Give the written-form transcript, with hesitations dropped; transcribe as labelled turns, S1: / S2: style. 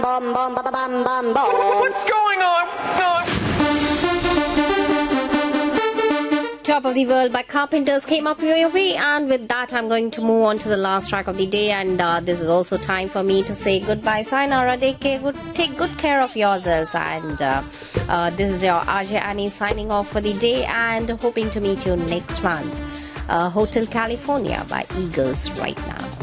S1: What's going on?
S2: Top of the World by Carpenters came up your way, and with that I'm going to move on to the last track of the day, and this is also time for me to say goodbye. Sayonara, take good care of yourselves, and this is your RJ Annie signing off for the day and hoping to meet you next month. Hotel California by Eagles right now.